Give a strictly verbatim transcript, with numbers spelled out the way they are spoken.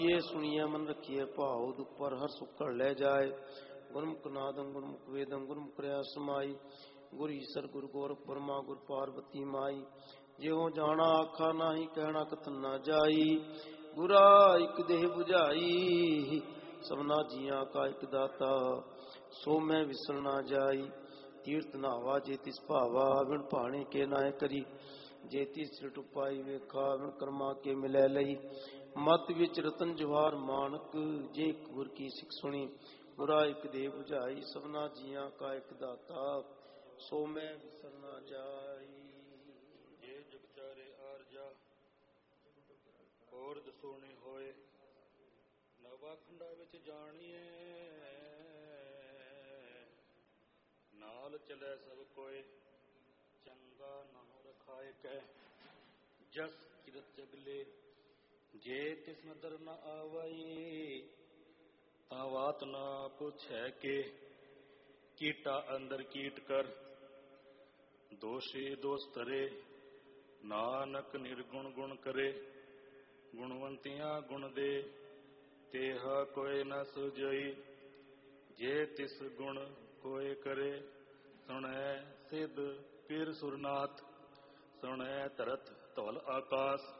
ये सुनिए मन रखिए भाव दुख पर हर सुख ले जाए। गुरमुख नादम गुरमुख वेदम गुरमुख रया समाई। गुर ईसर गुरु गोरख ब्रह्मा गुर पार्वती माई। जिहो जाना आखा नाही कहना कथन ना जाई। गुरा एक देह बुझाई सबना जिया का एक दाता। सो मैं विसल ना जाई। तीर्थ नावा जे तिस भावा विण पाणी के नाय करी। जे तिस सिर टुपाई वेखा विण कर्मा के मिलै लई। मत विच रतन जवाहर मानक जे गुर की सिख सुनी। गुरा एक दे बुझाई सबना जिया का एक दाता। सो मैं विसर ना जाई। जे जग चारे आरजा और दसोने होए। नवा खंडा विच जानिए नाल चले सब कोए। चंगा नाम रखाए कै जस किरत जगले। जे तिस नदर न आवई तावात न पुछै के। कीटा अंदर कीट कर दोषी दोष तरे। नानक निर्गुण गुण करे गुणवंतियां गुण दे। तेहा कोई न सुजई जे तिस गुण कोय करे। सुनै सिद्ध पीर सुरनाथ सुनै तरत धौल आकाश।